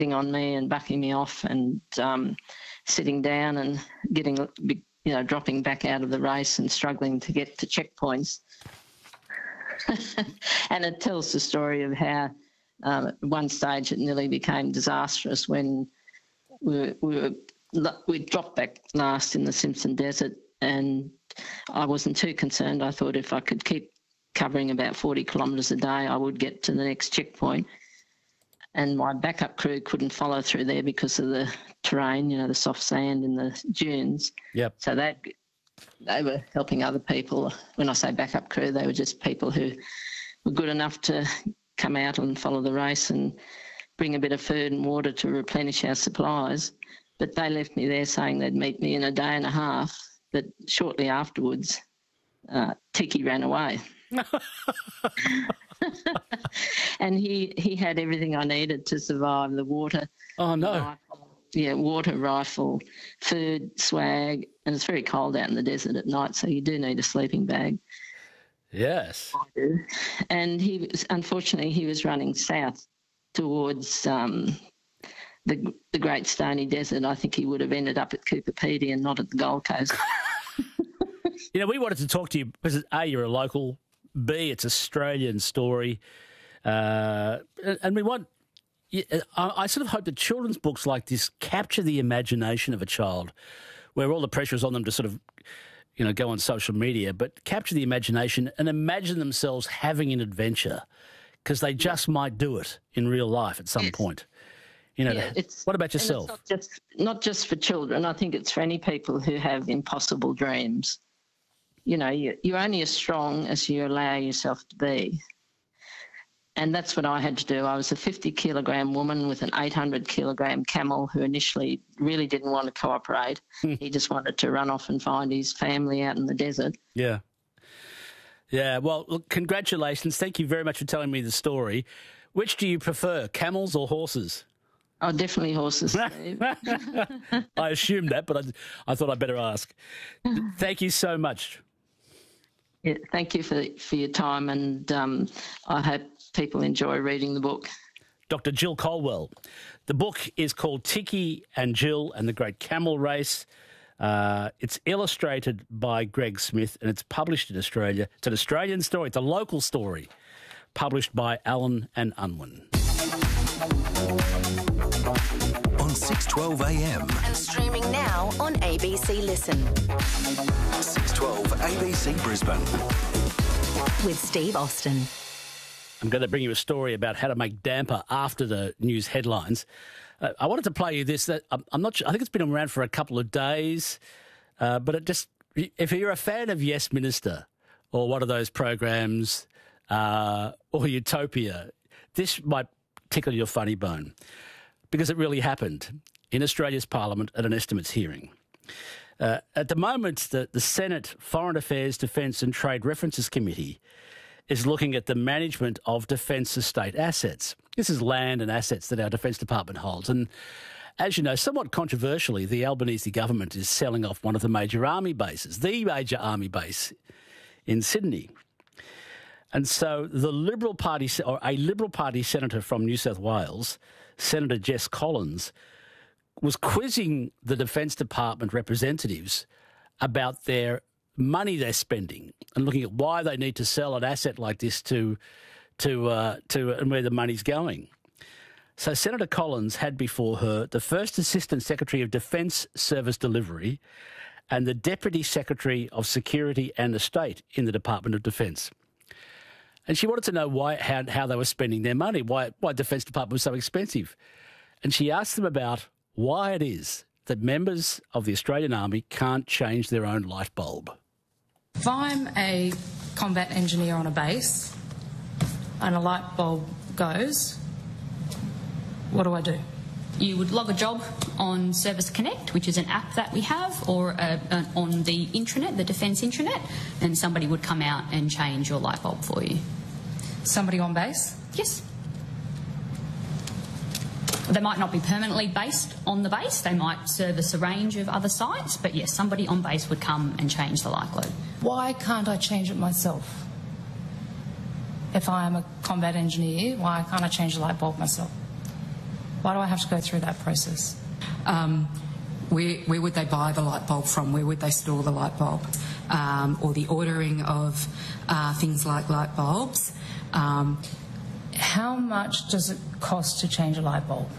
on me and bucking me off and sitting down and getting, dropping back out of the race and struggling to get to checkpoints. And it tells the story of how at one stage it nearly became disastrous when we dropped back last in the Simpson Desert, and I wasn't too concerned. I thought if I could keep covering about 40 kilometres a day, I would get to the next checkpoint. And my backup crew couldn't follow through there because of the terrain, the soft sand and the dunes. Yep. So they were helping other people. When I say backup crew, they were just people who were good enough to come out and follow the race and bring a bit of food and water to replenish our supplies. But they left me there saying they'd meet me in a day and a half. But shortly afterwards, Tiki ran away. And he had everything I needed to survive: the water. Oh, no. Rifle, water, rifle, food, swag. And it's very cold out in the desert at night, so you do need a sleeping bag. Yes. And unfortunately, he was running south towards the Great Stony Desert. I think he would have ended up at Cooper Pedy and not at the Gold Coast. We wanted to talk to you because A, you're a local, B, it's Australian story, and we want. I sort of hope that children's books like this capture the imagination of a child, where all the pressure is on them to sort of, go on social media, but capture the imagination and imagine themselves having an adventure, because they just might do it in real life at some point. What about yourself? It's not just for children. I think it's for any people who have impossible dreams. You're only as strong as you allow yourself to be. And that's what I had to do. I was a 50-kilogram woman with an 800-kilogram camel who initially really didn't want to cooperate. He just wanted to run off and find his family out in the desert. Yeah. Yeah, well, look, congratulations. Thank you very much for telling me the story. Which do you prefer, camels or horses? Oh, definitely horses, Steve. I assumed that, but I thought I'd better ask. Thank you so much. Yeah, thank you for your time, and I hope people enjoy reading the book. Dr. Jill Colwell. The book is called Tiki and Jill and the Great Camel Race. It's illustrated by Greg Smith, and it's published in Australia. It's an Australian story. It's a local story, published by Allen and Unwin. On 6:12 a.m. and streaming now on ABC Listen. 6:12 ABC Brisbane. With Steve Austin. I'm going to bring you a story about how to make damper after the news headlines. I wanted to play you this. I'm not sure. I think it's been around for a couple of days, but if you're a fan of Yes Minister or one of those programs or Utopia, this might tickle your funny bone, because it really happened in Australia's Parliament at an estimates hearing. At the moment, the Senate Foreign Affairs, Defence and Trade References Committee is looking at the management of defence estate assets. This is land and assets that our Defence Department holds. And as you know, somewhat controversially, the Albanese government is selling off one of the major army bases, the major army base in Sydney. And so a Liberal Party senator from New South Wales, Senator Jess Collins, was quizzing the Defence Department representatives about their money they're spending and looking at why they need to sell an asset like this to and where the money's going. So Senator Collins had before her the First Assistant Secretary of Defence Service Delivery and the Deputy Secretary of Security and Estate in the Department of Defence. And she wanted to know how they were spending their money, why Defence Department was so expensive. And she asked them about why it is that members of the Australian Army can't change their own light bulb. If I'm a combat engineer on a base and a light bulb goes, what do? You would log a job on Service Connect, which is an app that we have, or on the intranet, the Defence intranet, and somebody would come out and change your light bulb for you. Somebody on base? Yes. They might not be permanently based on the base. They might service a range of other sites, but yes, somebody on base would come and change the light globe. Why can't I change it myself? If I am a combat engineer, why can't I change the light bulb myself? Why do I have to go through that process? Where would they buy the light bulb from? Where would they store the light bulb? Or the ordering of things like light bulbs. How much does it cost to change a light bulb?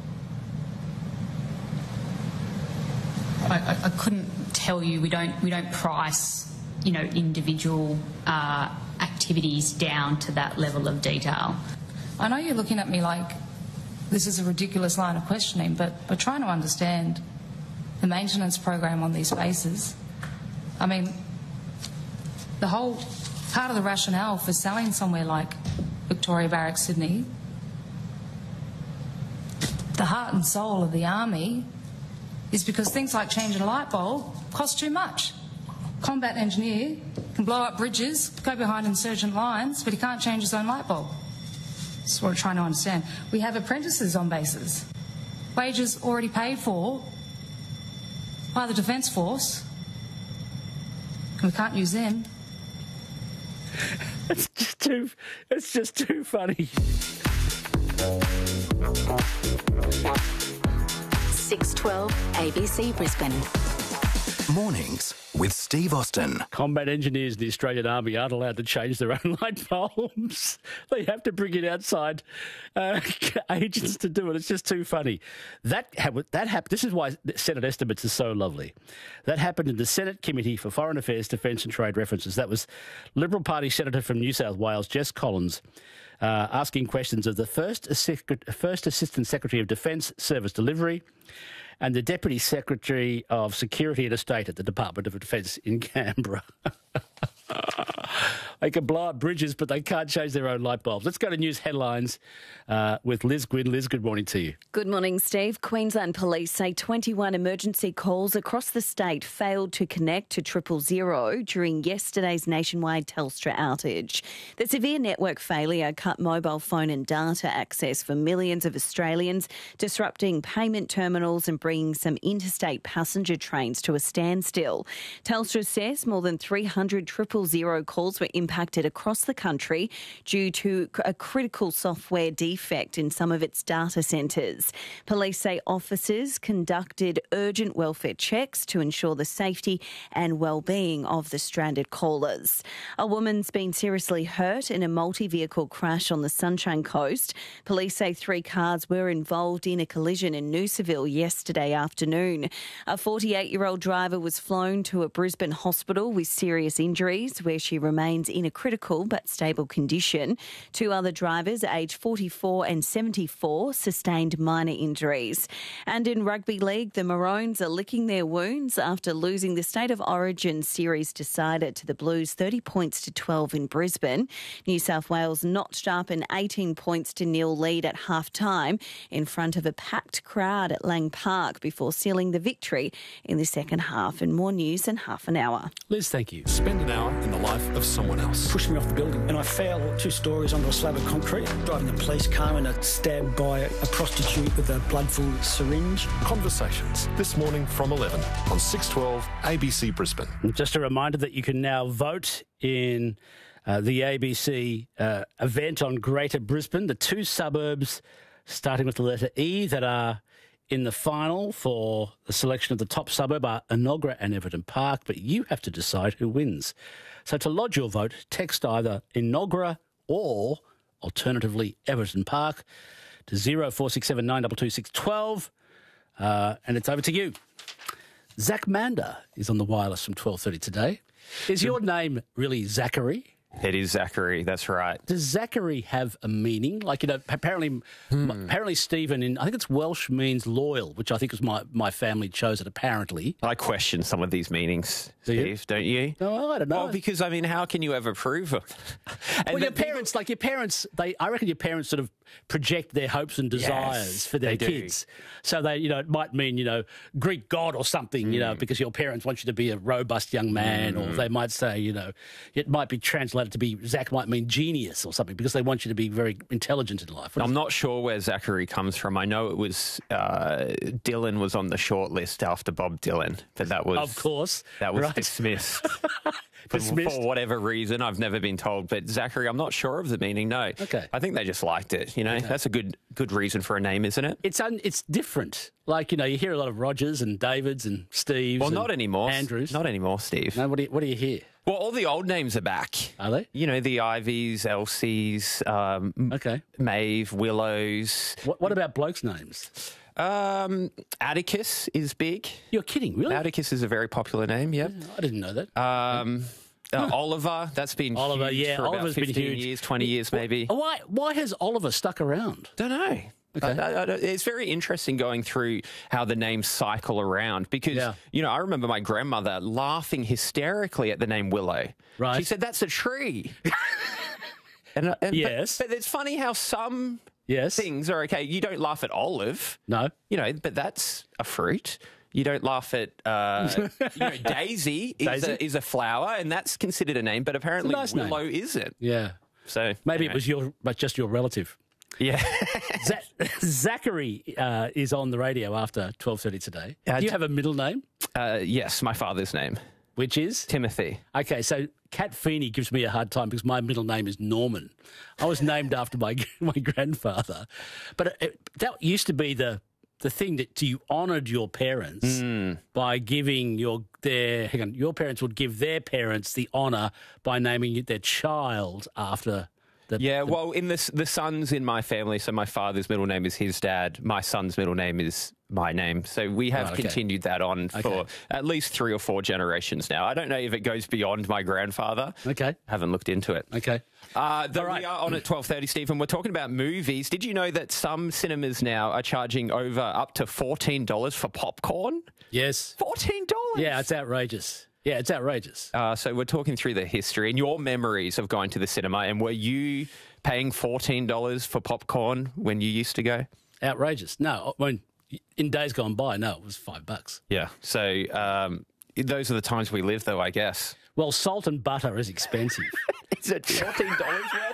I couldn't tell you. We don't price, individual activities down to that level of detail. I know you're looking at me like this is a ridiculous line of questioning, but we're trying to understand the maintenance program on these bases. I mean, the whole part of the rationale for selling somewhere like Victoria Barracks, Sydney, the heart and soul of the Army, is because things like changing a light bulb cost too much. Combat engineer can blow up bridges, go behind insurgent lines, but he can't change his own light bulb. That's what we're trying to understand. We have apprentices on bases, wages already paid for by the Defence Force, and we can't use them. It's just too funny. 612 ABC Brisbane. Mornings with Steve Austin. Combat engineers in the Australian Army aren't allowed to change their own light bulbs. They have to bring in outside agents to do it. It's just too funny. That happened. This is why Senate estimates are so lovely. That happened in the Senate Committee for Foreign Affairs, Defence and Trade References. That was Liberal Party Senator from New South Wales, Jess Collins, asking questions of the First Assistant Secretary of Defence Service Delivery and the Deputy Secretary of Security and Estate at the Department of Defence in Canberra. They can blow up bridges, but they can't change their own light bulbs. Let's go to news headlines with Liz Gwynn. Liz, good morning to you. Good morning, Steve. Queensland Police say 21 emergency calls across the state failed to connect to 000 during yesterday's nationwide Telstra outage. The severe network failure cut mobile phone and data access for millions of Australians, disrupting payment terminals and bringing some interstate passenger trains to a standstill. Telstra says more than 300 000 calls were impacted across the country due to a critical software defect in some of its data centres. Police say officers conducted urgent welfare checks to ensure the safety and well-being of the stranded callers. A woman's been seriously hurt in a multi-vehicle crash on the Sunshine Coast. Police say 3 cars were involved in a collision in Noosaville yesterday afternoon. A 48-year-old driver was flown to a Brisbane hospital with serious injuries, where she remains in a critical but stable condition. 2 other drivers, aged 44 and 74, sustained minor injuries. And in rugby league, the Maroons are licking their wounds after losing the State of Origin series decider to the Blues 30 points to 12 in Brisbane. New South Wales notched up an 18 points to 0 lead at half-time in front of a packed crowd at Lang Park before sealing the victory in the second half. And more news in half an hour. Liz, thank you. Spend an hour in the life of someone else. Pushed me off the building and I fell 2 stories onto a slab of concrete, driving a police car and stabbed by a prostitute with a blood-filled syringe. Conversations this morning from 11 on 612 ABC Brisbane. Just a reminder that you can now vote in the ABC event on Greater Brisbane. The 2 suburbs, starting with the letter E, that are in the final for the selection of the top suburb are Enoggera and Everton Park, but you have to decide who wins. So to lodge your vote, text either Enoggera or, alternatively, Everton Park to 0467 922 612, and it's over to you. Zach Mander is on the wireless from 12:30 today. Is your name really Zachary? It is Zachary, that's right. Does Zachary have a meaning? Like, apparently Stephen, I think it's Welsh, means loyal, which I think is my family chose it, apparently. I question some of these meanings, Steve, don't you? No, I don't know. Well, because, how can you ever prove it? Well, your parents, I reckon your parents sort of project their hopes and desires for their kids. So they, it might mean, Greek god or something, because your parents want you to be a robust young man, or they might say, it might be translated it to be Zach might mean genius or something because they want you to be very intelligent in life. I'm not sure where Zachary comes from. I know it was Dylan was on the short list after Bob Dylan, but that was, of course, that was right. dismissed. Dismissed? For whatever reason, I've never been told. But Zachary, I'm not sure of the meaning. No, okay. I think they just liked it. You know, that's a good reason for a name, isn't it? It's different. Like, you know, you hear a lot of Rogers and Davids and Steves. Well, and not anymore. Andrews. Not anymore, Steve. No, what do you hear? Well, all the old names are back. Are they? You know, the Ivies, Elsies, Maeve, Willows. What about blokes' names? Atticus is big. You're kidding, really? Atticus is a very popular name, yeah. I didn't know that. Oliver, that's been Oliver, huge yeah, for Oliver's about 15 been huge. years, 20 years maybe. Why has Oliver stuck around? Don't know. Okay. It's very interesting going through how the names cycle around because, you know, I remember my grandmother laughing hysterically at the name Willow. Right. She said, that's a tree. Yes. But it's funny how some things are okay. You don't laugh at olive. No. You know, but that's a fruit. You don't laugh at, you know, daisy is a flower, and that's considered a name, but apparently nice willow name. isn't. Yeah. So maybe it was just your relative. Yeah. Zachary is on the radio after 12:30 today. Do you have a middle name? Yes, my father's name. Which is? Timothy. Okay, so Kat Feeney gives me a hard time because my middle name is Norman. I was named after my grandfather. But that used to be the thing that you honoured your parents by giving your parents would give their parents the honour by naming their child after well, in the sons in my family, so my father's middle name is his dad, my son's middle name is my name. So we have continued that on for at least 3 or 4 generations now. I don't know if it goes beyond my grandfather. Okay. Haven't looked into it. Okay. We are on at 12:30, Stephen. We're talking about movies. Did you know that some cinemas now are charging up to $14 for popcorn? Yes. $14? Yeah, it's outrageous. Yeah, it's outrageous. So we're talking through the history and your memories of going to the cinema. And were you paying $14 for popcorn when you used to go? Outrageous. No, when in days gone by, no, it was $5. Yeah. So those are the times we live, though, I guess. Well, salt and butter is expensive. Is it $14 worth?